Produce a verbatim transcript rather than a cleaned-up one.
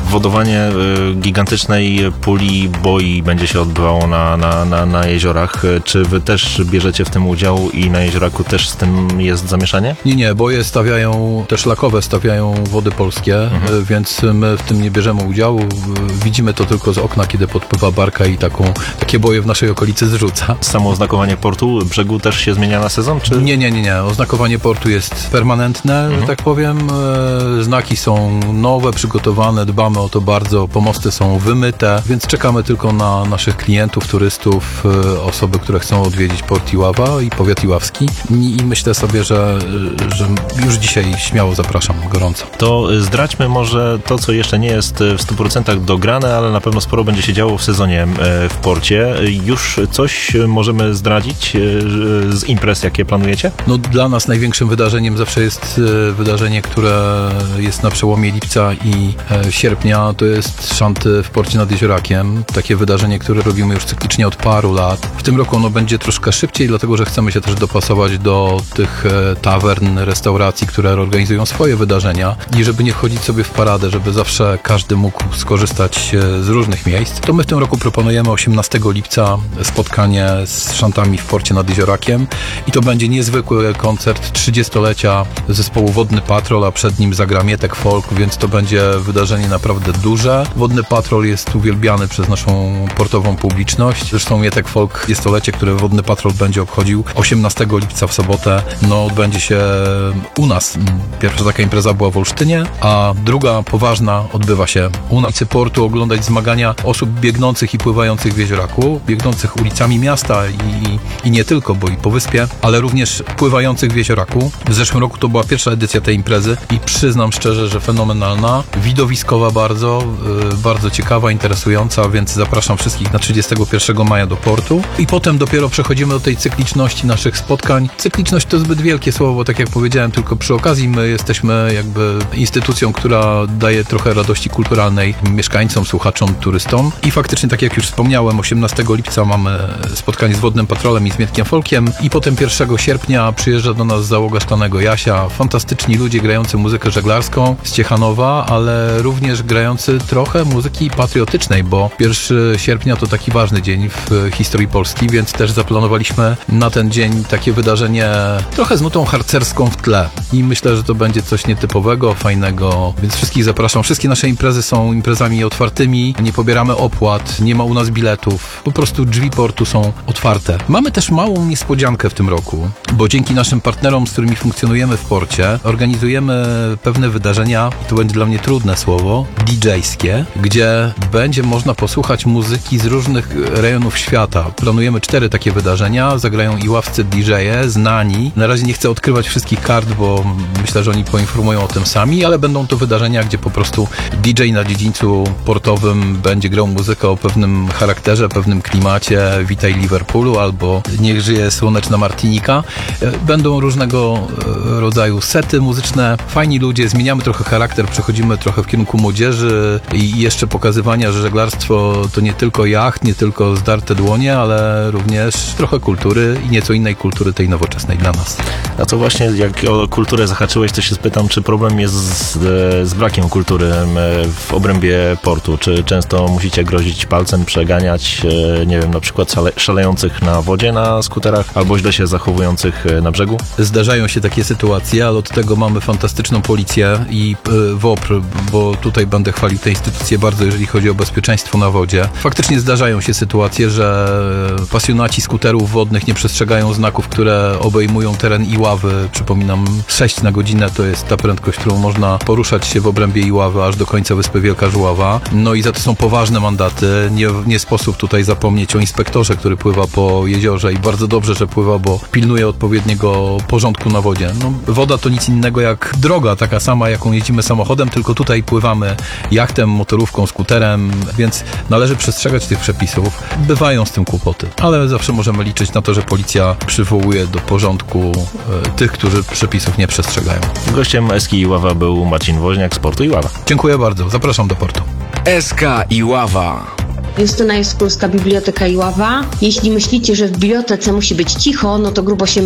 Wodowanie gigantycznej puli boi będzie się odbywało na, na, na, na jeziorach. Czy wy też bierzecie w tym udział i na Jezioraku też z tym jest zamieszanie? Nie, nie, boje stawiają, te szlakowe stawiają Wody Polskie, mhm. więc my w tym nie bierzemy udziału. Widzimy to tylko z okna, kiedy podpływa barka i taką, takie boje w naszej okolicy zrzuca. Samo oznakowanie portu, brzegu też się zmienia na sezon? Czy? Nie, nie, nie, nie. Oznakowanie portu jest permanentne, mhm. że tak powiem. Znaki są nowe, przygotowane, dbamy o to bardzo. Pomosty są wymyte, więc czekamy tylko na naszych klientów, turystów, osoby, które chcą odwiedzić port Iława i powiat iławski. I myślę sobie, że, że już dzisiaj śmiało zapraszam, gorąco. To zdradźmy może to, co jeszcze nie jest w stu procentach dograne, ale na pewno sporo będzie się działo w sezonie w porcie. Już coś możemy zdradzić z imprez, jakie planujecie? No dla nas największym wydarzeniem zawsze jest wydarzenie, które jest na przełomie lipca i sierpnia. To jest szanty w porcie nad Jeziorakiem. Takie wydarzenie, które robimy już cyklicznie od paru lat. W tym roku ono będzie troszkę szybciej, dlatego że chcemy się też dopasować do tych tawern, restauracji, które organizują swoje wydarzenia i żeby nie wchodzić sobie w paradę, żeby zawsze każdy mógł skorzystać z różnych miejsc, to my w tym roku proponujemy osiemnastego lipca spotkanie z szantami w porcie nad Jeziorakiem i to będzie niezwykły koncert trzydziestolecia zespołu Wodny Patrol, a przed nim zagra Mietek Folk, więc to będzie wydarzenie naprawdę duże. Wodny Patrol jest uwielbiany przez naszą portową publiczność. Zresztą Mietek Folk, trzydziestolecie, które Wodny Patrol będzie obchodził osiemnastego lipca w sobotę, no odbędzie się u nas. Pierwsza taka impreza była w Olsztynie, a druga poważna odbywa się u nas. W portu oglądać zmagania osób biegnących i pływających w Jezioraku, biegnących ulicami miasta i, i nie tylko, bo i po wyspie, ale również pływających w Jezioraku. W zeszłym roku to była pierwsza edycja tej imprezy i przyznam szczerze, że fenomenalna, widowiskowa bardzo, yy, bardzo ciekawa, interesująca, więc zapraszam wszystkich na trzydziestego pierwszego maja do portu i potem dopiero przechodzimy do tej cykliczności naszych spotkań. Cykliczność to zbyt wielkie słowo, bo tak jak powiedziałem, tylko przy okazji my jesteśmy jakby instytucją, która daje trochę radości kulturalnej mieszkańcom, słuchaczom, turystom i faktycznie, tak jak już wspomniałem, osiemnastego lipca mamy spotkanie z Wodnym Patrolem i z Mietkiem Folkiem i potem pierwszego sierpnia przyjeżdża do nas załoga Szklanego Jasia, fantastyczni ludzie grający muzykę żeglarską z Ciechanowa, ale również grający trochę muzyki patriotycznej, bo pierwszego sierpnia to taki ważny dzień w historii Polski, więc też zaplanowaliśmy na ten dzień takie wydarzenie trochę z nutą harcerską w tle i myślę, że to będzie coś nietypowego, fajnego, więc wszystkich zapraszam. Wszystkie nasze imprezy są imprezami otwartymi, nie pobieramy opłat, nie ma u nas biletów, po prostu drzwi portu są otwarte. Mamy też małą niespodziankę w tym roku, bo dzięki naszym partnerom, z którymi funkcjonujemy w porcie, organizujemy pewne wydarzenia, i to będzie dla mnie trudne słowo, didżejskie, gdzie będzie można posłuchać muzyki z różnych rejonów świata. Planujemy cztery takie wydarzenia, zagrają iławscy didżeje, znani. Na razie nie chcę odkrywać wszystkich kart, bo myślę, że oni poinformują o tym sami, ale będą to wydarzenia, gdzie po prostu didżej na dziedzińcu portowym będzie grał muzykę o pewnym charakterze, pewnym klimacie, Witaj Liverpoolu albo Niech żyje słoneczna Martinika. Będą różnego rodzaju sety muzyczne, fajni ludzie, zmieniamy trochę charakter, przechodzimy trochę w kierunku młodzieży i jeszcze pokazywania, że żeglarstwo to nie tylko jacht, nie tylko zdarte dłonie, ale również trochę kultury i nieco innej kultury, tej nowoczesnej dla nas. A to właśnie, jak o kulturę zahaczyłeś, to się spytam, czy problem jest z, z brakiem kultury w obrębie portu? Czy często musicie grozić palcem, przeganiać, nie wiem, na przykład szale, szalejących na wodzie na skuterach, albo źle się zachowujących na brzegu? Zdarzają się takie sytuacje, ale od tego mamy fantastyczną policję i W O P R, bo tutaj będę chwalił tę instytucję bardzo, jeżeli chodzi o bezpieczeństwo na wodzie. Faktycznie zdarzają się sytuacje, że pasjonaci skuterów wodnych nie przestrzegają znaków, które obejmują teren Iławy. Przypominam, sześć na godzinę to jest ta prędkość, którą można poruszać się w obrębie Iławy aż do końca wyspy Wielka Żuława. No i za to są poważne mandaty. Nie, nie sposób tutaj zapomnieć o inspektorze, który pływa po jeziorze i bardzo dobrze, że pływa, bo pilnuje odpowiedniego porządku na wodzie. No, woda to nic innego jak droga, taka sama, jaką jeździmy samochodem, tylko tutaj pływamy jachtem, motorówką, skuterem, więc należy przestrzegać tych przepisów. Bywają z tym kłopoty, ale zawsze możemy liczyć na to, że policja przywołuje do porządku e, tych, którzy przepisów nie przestrzegają. Gościem S K Iława był Marcin Woźniak z portu Iława. Dziękuję bardzo, zapraszam do portu. S K Iława. Justyna Jaskólska, Biblioteka Iława. Jeśli myślicie, że w bibliotece musi być cicho, no to grubo się